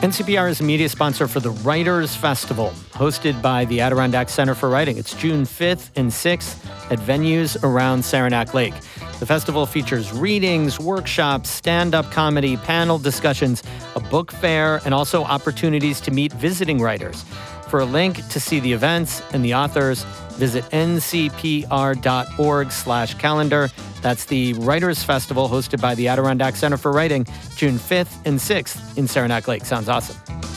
NCPR is a media sponsor for the Writers Festival, hosted by the Adirondack Center for Writing. It's June 5th and 6th at venues around Saranac Lake. The festival features readings, workshops, stand-up comedy, panel discussions, a book fair, and also opportunities to meet visiting writers. For a link to see the events and the authors, visit ncpr.org/calendar. That's the Writers Festival hosted by the Adirondack Center for Writing, June 5th and 6th in Saranac Lake. Sounds awesome.